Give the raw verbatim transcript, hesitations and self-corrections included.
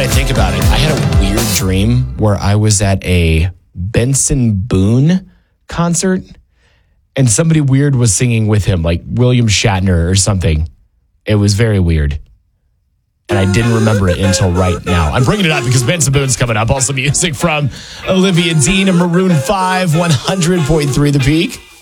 I think about it, I had a weird dream where I was at a Benson Boone concert and somebody weird was singing with him, like William Shatner or something. It was very weird. And I didn't remember it until right now. I'm bringing it up because Benson Boone's coming up. Also music from Olivia Dean and Maroon five, one hundred point three The Peak.